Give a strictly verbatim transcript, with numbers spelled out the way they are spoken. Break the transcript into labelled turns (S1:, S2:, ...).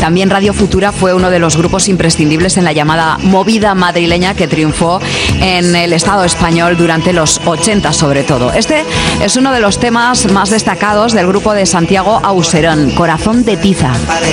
S1: También Radio Futura fue uno de los grupos imprescindibles en la llamada movida madrileña que triunfó en el Estado español durante los ochenta sobre todo. Este es uno de los temas más destacados del grupo de Santiago Auserón, Corazón de Tiza.